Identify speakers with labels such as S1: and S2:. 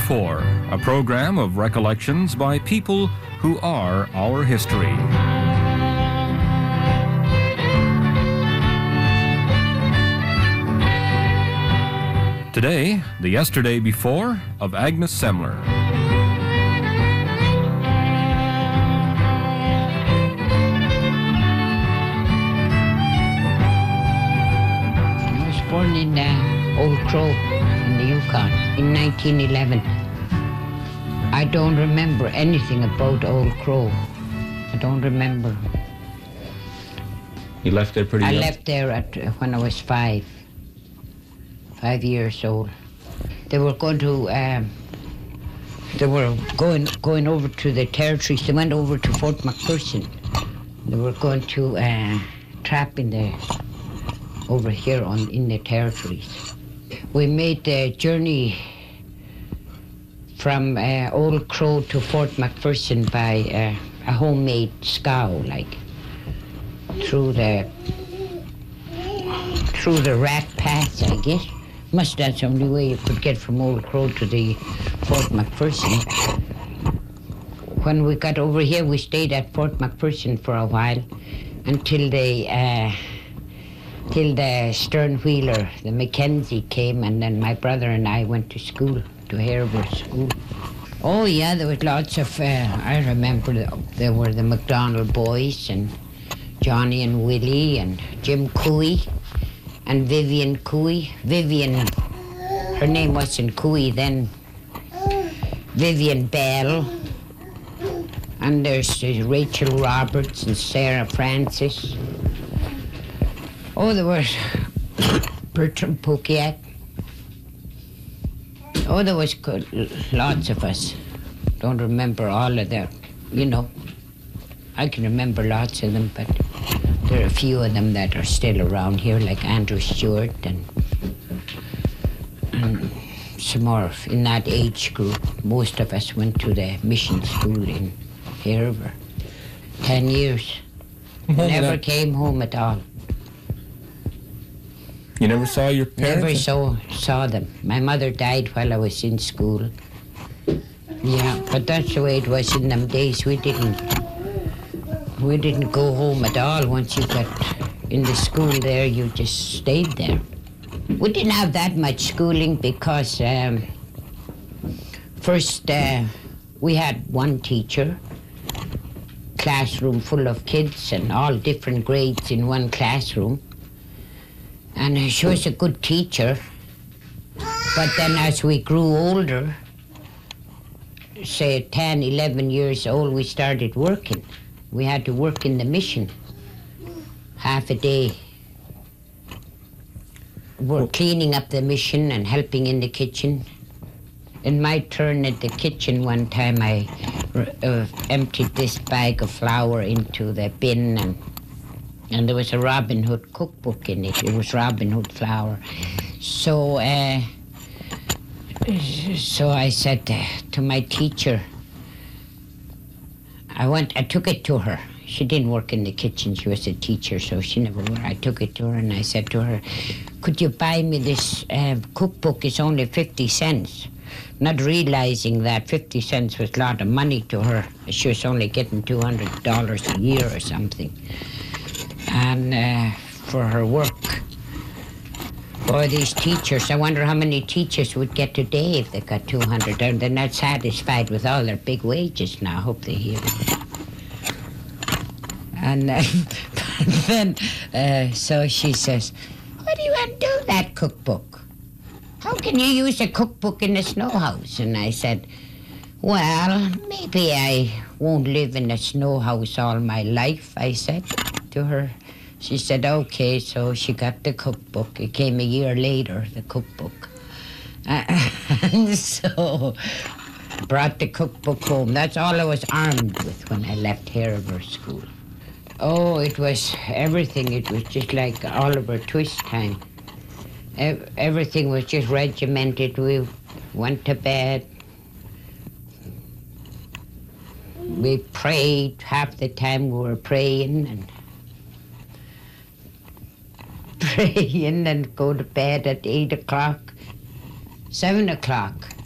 S1: Before, a program of recollections by people who are our history. Today, the yesterday before of Agnes Semler.
S2: I was born in Old Crow in the Yukon in 1911. I don't remember anything about Old Crow. I don't remember.
S1: You left there pretty young?
S2: I left there when I was 5 years old. They were going to, going over to the territories. They went over to Fort McPherson. They were going to trap over here in the territories. We made the journey from Old Crow to Fort McPherson by a homemade scow, like through the Rat Pass, I guess. That's the only way you could get from Old Crow to the Fort McPherson. When we got over here, we stayed at Fort McPherson for a while until the stern wheeler, the Mackenzie, came, and then my brother and I went to school, to Heribert School. Oh yeah, there was lots of, I remember there were the McDonald boys and Johnny and Willie and Jim Cooey and Vivian Cooey. Vivian, her name wasn't Cooey then, Vivian Bell. And there's Rachel Roberts and Sarah Francis. Oh, there was Bertram Pouquiat. Oh, there was lots of us. Don't remember all of them, you know. I can remember lots of them, but there are a few of them that are still around here, like Andrew Stewart and some more in that age group. Most of us went to the mission school in Heribert. 10 years. Never came home at all.
S1: You never saw your parents?
S2: Never saw them. My mother died while I was in school. Yeah, but that's the way it was in them days. We didn't go home at all. Once you got in the school there, you just stayed there. We didn't have that much schooling because first we had one teacher, classroom full of kids and all different grades in one classroom. And she was a good teacher. But then as we grew older, say 10, 11 years old, we started working. We had to work in the mission, half a day. We're cleaning up the mission and helping in the kitchen. In my turn at the kitchen one time, I emptied this bag of flour into the bin, and there was a Robin Hood cookbook in it. It was Robin Hood flour. So I said to my teacher, I took it to her. She didn't work in the kitchen. She was a teacher, so she never worked. I took it to her and I said to her, could you buy me this cookbook? It's only 50 cents. Not realizing that 50 cents was a lot of money to her. She was only getting $200 a year or something. And for her work. Boy, these teachers, I wonder how many teachers would get today if they got $200. They're not satisfied with all their big wages now. I hope they hear it. And then, so she says, why do you want to do that cookbook? How can you use a cookbook in a snow house? And I said, well, maybe I won't live in a snow house all my life, I said to her. She said, okay, so she got the cookbook. It came a year later, the cookbook. And so brought the cookbook home. That's all I was armed with when I left Heribert School. Oh, it was everything. It was just like Oliver Twist time. Everything was just regimented. We went to bed. We prayed. Half the time we were praying and go to bed at 8 o'clock, 7 o'clock.